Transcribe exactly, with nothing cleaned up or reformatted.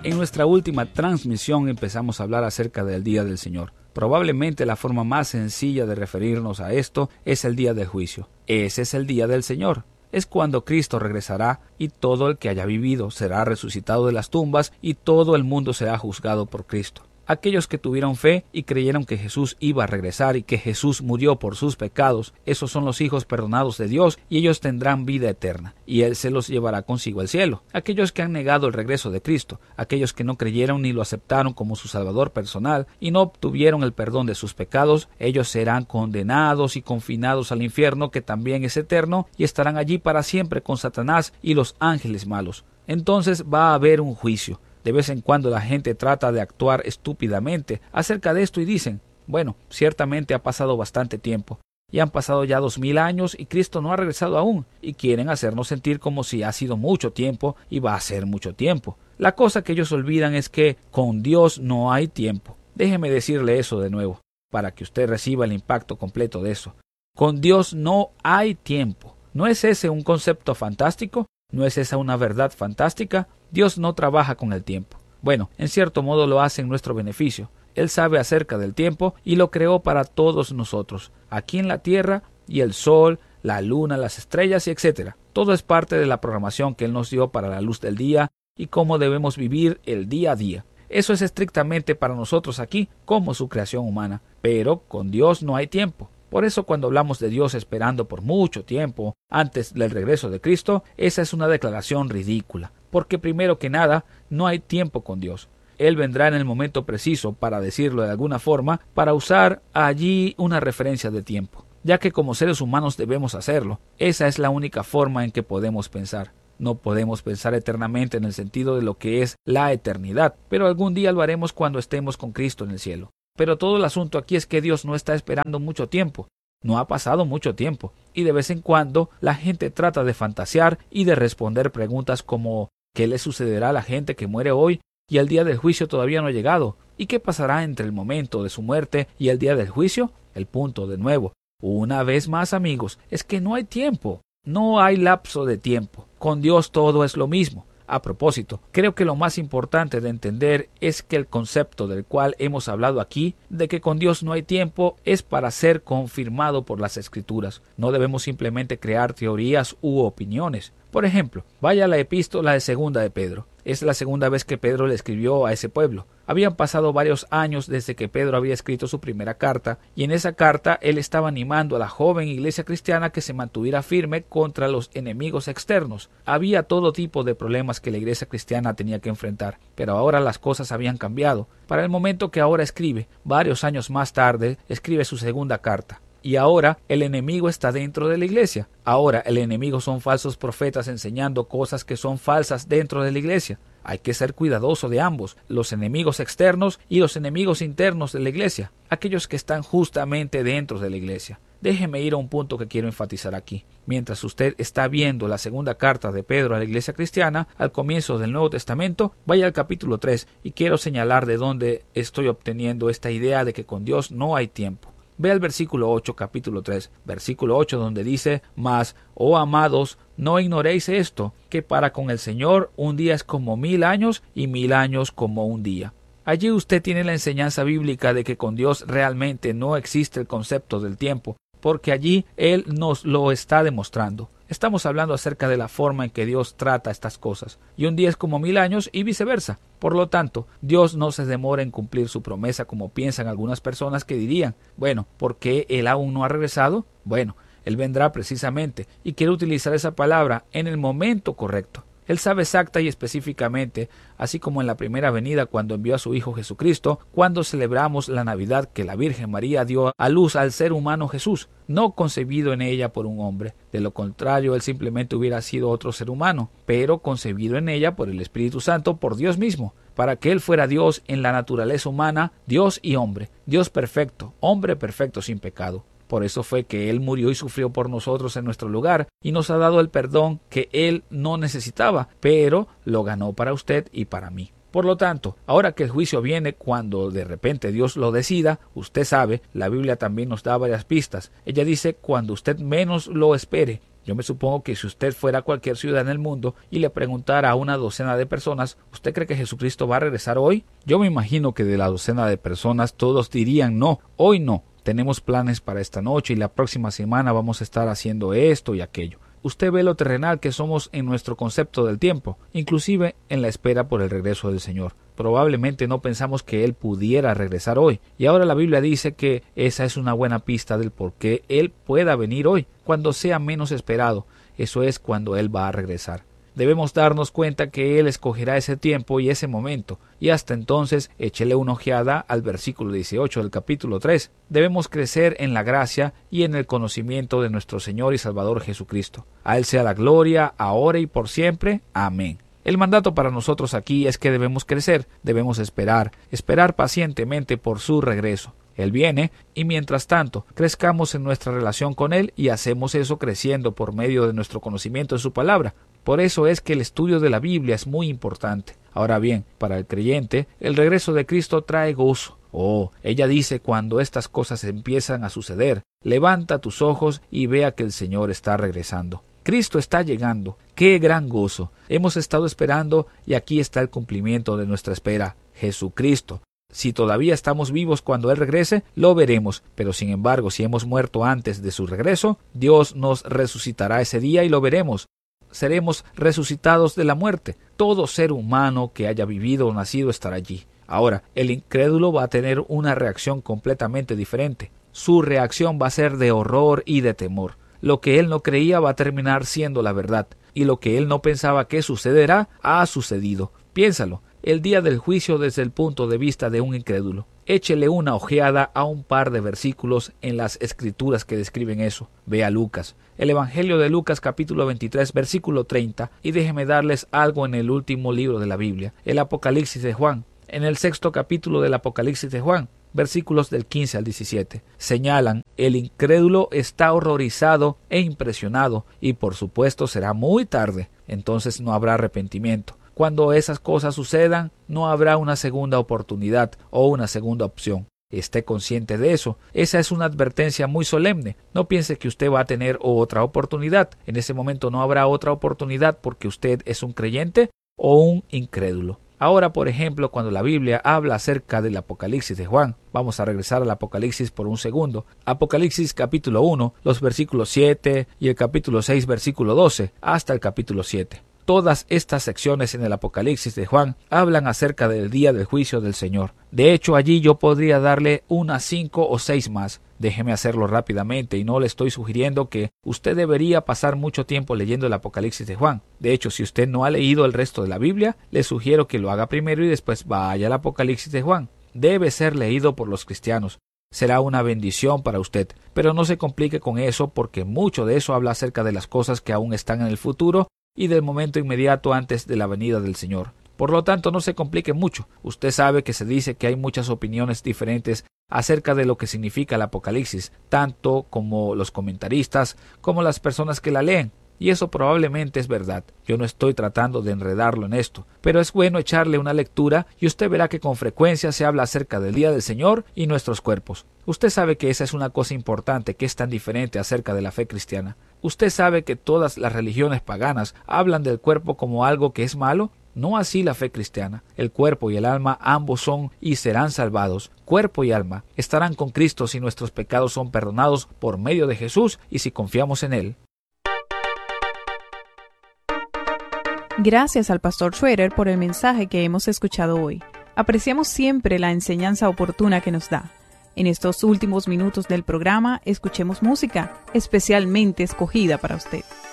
En nuestra última transmisión empezamos a hablar acerca del día del Señor. Probablemente la forma más sencilla de referirnos a esto es el día del juicio. Ese es el día del Señor. Es cuando Cristo regresará y todo el que haya vivido será resucitado de las tumbas y todo el mundo será juzgado por Cristo. Aquellos que tuvieron fe y creyeron que Jesús iba a regresar y que Jesús murió por sus pecados, esos son los hijos perdonados de Dios y ellos tendrán vida eterna, y Él se los llevará consigo al cielo. Aquellos que han negado el regreso de Cristo, aquellos que no creyeron ni lo aceptaron como su Salvador personal y no obtuvieron el perdón de sus pecados, ellos serán condenados y confinados al infierno, que también es eterno, y estarán allí para siempre con Satanás y los ángeles malos. Entonces va a haber un juicio. De vez en cuando la gente trata de actuar estúpidamente acerca de esto y dicen, bueno, ciertamente ha pasado bastante tiempo, y han pasado ya dos mil años y Cristo no ha regresado aún, y quieren hacernos sentir como si ha sido mucho tiempo y va a ser mucho tiempo. La cosa que ellos olvidan es que con Dios no hay tiempo. Déjeme decirle eso de nuevo, para que usted reciba el impacto completo de eso. Con Dios no hay tiempo. ¿No es ese un concepto fantástico? ¿No es esa una verdad fantástica? Dios no trabaja con el tiempo. Bueno, en cierto modo lo hace en nuestro beneficio. Él sabe acerca del tiempo y lo creó para todos nosotros, aquí en la tierra, y el sol, la luna, las estrellas y etcétera. Todo es parte de la programación que Él nos dio para la luz del día y cómo debemos vivir el día a día. Eso es estrictamente para nosotros aquí, como su creación humana. Pero con Dios no hay tiempo. Por eso cuando hablamos de Dios esperando por mucho tiempo antes del regreso de Cristo, esa es una declaración ridícula, porque primero que nada, no hay tiempo con Dios. Él vendrá en el momento preciso, para decirlo de alguna forma, para usar allí una referencia de tiempo, ya que como seres humanos debemos hacerlo. Esa es la única forma en que podemos pensar. No podemos pensar eternamente en el sentido de lo que es la eternidad, pero algún día lo haremos cuando estemos con Cristo en el cielo. Pero todo el asunto aquí es que Dios no está esperando mucho tiempo. No ha pasado mucho tiempo, y de vez en cuando la gente trata de fantasear y de responder preguntas como ¿qué le sucederá a la gente que muere hoy y el día del juicio todavía no ha llegado? ¿Y qué pasará entre el momento de su muerte y el día del juicio? El punto, de nuevo, una vez más, amigos, es que no hay tiempo. No hay lapso de tiempo. Con Dios todo es lo mismo. A propósito, creo que lo más importante de entender es que el concepto del cual hemos hablado aquí, de que con Dios no hay tiempo, es para ser confirmado por las Escrituras. No debemos simplemente crear teorías u opiniones. Por ejemplo, vaya a la epístola de segunda de Pedro. Es la segunda vez que Pedro le escribió a ese pueblo. Habían pasado varios años desde que Pedro había escrito su primera carta, y en esa carta él estaba animando a la joven iglesia cristiana que se mantuviera firme contra los enemigos externos. Había todo tipo de problemas que la iglesia cristiana tenía que enfrentar, pero ahora las cosas habían cambiado. Para el momento que ahora escribe, varios años más tarde, escribe su segunda carta. Y ahora el enemigo está dentro de la iglesia. Ahora el enemigo son falsos profetas enseñando cosas que son falsas dentro de la iglesia. Hay que ser cuidadoso de ambos, los enemigos externos y los enemigos internos de la iglesia, aquellos que están justamente dentro de la iglesia. Déjeme ir a un punto que quiero enfatizar aquí. Mientras usted está viendo la segunda carta de Pedro a la iglesia cristiana, al comienzo del Nuevo Testamento, vaya al capítulo tres y quiero señalar de dónde estoy obteniendo esta idea de que con Dios no hay tiempo. Ve al versículo ocho, capítulo tres, versículo ocho, donde dice, Mas, oh amados, no ignoréis esto, que para con el Señor un día es como mil años y mil años como un día. Allí usted tiene la enseñanza bíblica de que con Dios realmente no existe el concepto del tiempo, porque allí Él nos lo está demostrando. Estamos hablando acerca de la forma en que Dios trata estas cosas, y un día es como mil años y viceversa. Por lo tanto, Dios no se demora en cumplir su promesa como piensan algunas personas que dirían, bueno, ¿por qué Él aún no ha regresado? Bueno, Él vendrá precisamente y quiere utilizar esa palabra en el momento correcto. Él sabe exacta y específicamente, así como en la primera venida cuando envió a su Hijo Jesucristo, cuando celebramos la Navidad que la Virgen María dio a luz al ser humano Jesús, no concebido en ella por un hombre. De lo contrario, él simplemente hubiera sido otro ser humano, pero concebido en ella por el Espíritu Santo, por Dios mismo, para que él fuera Dios en la naturaleza humana, Dios y hombre, Dios perfecto, hombre perfecto sin pecado. Por eso fue que Él murió y sufrió por nosotros en nuestro lugar y nos ha dado el perdón que Él no necesitaba, pero lo ganó para usted y para mí. Por lo tanto, ahora que el juicio viene cuando de repente Dios lo decida, usted sabe, la Biblia también nos da varias pistas. Ella dice cuando usted menos lo espere. Yo me supongo que si usted fuera a cualquier ciudad en el mundo y le preguntara a una docena de personas, ¿usted cree que Jesucristo va a regresar hoy? Yo me imagino que de la docena de personas todos dirían no, hoy no. Tenemos planes para esta noche y la próxima semana vamos a estar haciendo esto y aquello. Usted ve lo terrenal que somos en nuestro concepto del tiempo, inclusive en la espera por el regreso del Señor. Probablemente no pensamos que Él pudiera regresar hoy, y ahora la Biblia dice que esa es una buena pista del por qué Él pueda venir hoy, cuando sea menos esperado. Eso es cuando Él va a regresar. Debemos darnos cuenta que Él escogerá ese tiempo y ese momento, y hasta entonces échele una ojeada al versículo dieciocho del capítulo tres. Debemos crecer en la gracia y en el conocimiento de nuestro Señor y Salvador Jesucristo. A Él sea la gloria, ahora y por siempre. Amén. El mandato para nosotros aquí es que debemos crecer, debemos esperar, esperar pacientemente por su regreso. Él viene y mientras tanto crezcamos en nuestra relación con Él y hacemos eso creciendo por medio de nuestro conocimiento de su palabra. Por eso es que el estudio de la Biblia es muy importante. Ahora bien, para el creyente, el regreso de Cristo trae gozo. Oh, ella dice cuando estas cosas empiezan a suceder, levanta tus ojos y vea que el Señor está regresando. Cristo está llegando. ¡Qué gran gozo! Hemos estado esperando y aquí está el cumplimiento de nuestra espera. Jesucristo. Si todavía estamos vivos cuando Él regrese, lo veremos, pero sin embargo, si hemos muerto antes de su regreso, Dios nos resucitará ese día y lo veremos. Seremos resucitados de la muerte. Todo ser humano que haya vivido o nacido estará allí. Ahora, el incrédulo va a tener una reacción completamente diferente. Su reacción va a ser de horror y de temor. Lo que él no creía va a terminar siendo la verdad, y lo que él no pensaba que sucederá, ha sucedido. Piénsalo. El día del juicio desde el punto de vista de un incrédulo. Échele una ojeada a un par de versículos en las escrituras que describen eso. Vea Lucas, el Evangelio de Lucas capítulo veintitrés versículo treinta, y déjeme darles algo en el último libro de la Biblia, el Apocalipsis de Juan. En el sexto capítulo del Apocalipsis de Juan, versículos del quince al diecisiete, señalan, el incrédulo está horrorizado e impresionado, y por supuesto será muy tarde, entonces no habrá arrepentimiento. Cuando esas cosas sucedan, no habrá una segunda oportunidad o una segunda opción. Esté consciente de eso. Esa es una advertencia muy solemne. No piense que usted va a tener otra oportunidad. En ese momento no habrá otra oportunidad porque usted es un creyente o un incrédulo. Ahora, por ejemplo, cuando la Biblia habla acerca del Apocalipsis de Juan, vamos a regresar al Apocalipsis por un segundo. Apocalipsis capítulo uno, los versículos siete y el capítulo seis, versículo doce, hasta el capítulo siete. Todas estas secciones en el Apocalipsis de Juan hablan acerca del día del juicio del Señor. De hecho, allí yo podría darle unas cinco o seis más. Déjeme hacerlo rápidamente y no le estoy sugiriendo que usted debería pasar mucho tiempo leyendo el Apocalipsis de Juan. De hecho, si usted no ha leído el resto de la Biblia, le sugiero que lo haga primero y después vaya al Apocalipsis de Juan. Debe ser leído por los cristianos. Será una bendición para usted, pero no se complique con eso porque mucho de eso habla acerca de las cosas que aún están en el futuro y del momento inmediato antes de la venida del Señor. Por lo tanto, no se complique mucho. Usted sabe que se dice que hay muchas opiniones diferentes acerca de lo que significa el Apocalipsis, tanto como los comentaristas como las personas que la leen. Y eso probablemente es verdad. Yo no estoy tratando de enredarlo en esto, pero es bueno echarle una lectura y usted verá que con frecuencia se habla acerca del día del Señor y nuestros cuerpos. Usted sabe que esa es una cosa importante que es tan diferente acerca de la fe cristiana. Usted sabe que todas las religiones paganas hablan del cuerpo como algo que es malo. No así la fe cristiana. El cuerpo y el alma ambos son y serán salvados. Cuerpo y alma estarán con Cristo si nuestros pecados son perdonados por medio de Jesús y si confiamos en Él. Gracias al pastor Schroeder por el mensaje que hemos escuchado hoy. Apreciamos siempre la enseñanza oportuna que nos da. En estos últimos minutos del programa, escuchemos música especialmente escogida para usted.